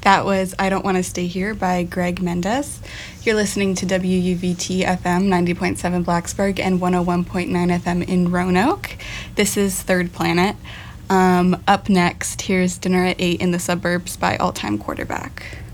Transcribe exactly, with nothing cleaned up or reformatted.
That was I Don't Want to Stay Here by Greg Mendes. You're listening to W U V T F M ninety point seven Blacksburg and one oh one point nine F M in Roanoke. This is Third Planet. Um, up next, here's Dinner at eight in the Suburbs by All Time Quarterback.